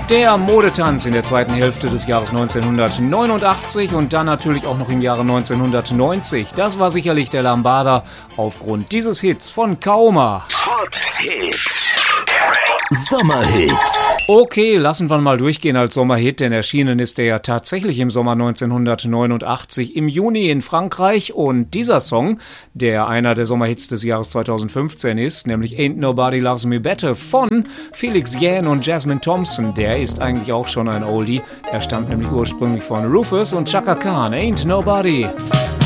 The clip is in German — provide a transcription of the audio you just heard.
Der Modetanz in der zweiten Hälfte des Jahres 1989 und dann natürlich auch noch im Jahre 1990. Das war sicherlich der Lambada aufgrund dieses Hits von Kauma. Hot Hits. Sommerhit. Okay, lassen wir mal durchgehen als Sommerhit, denn erschienen ist er ja tatsächlich im Sommer 1989 im Juni in Frankreich und dieser Song, der einer der Sommerhits des Jahres 2015 ist, nämlich Ain't Nobody Loves Me Better von Felix Jähn und Jasmine Thompson, der ist eigentlich auch schon ein Oldie. Er stammt nämlich ursprünglich von Rufus und Chaka Khan, Ain't Nobody.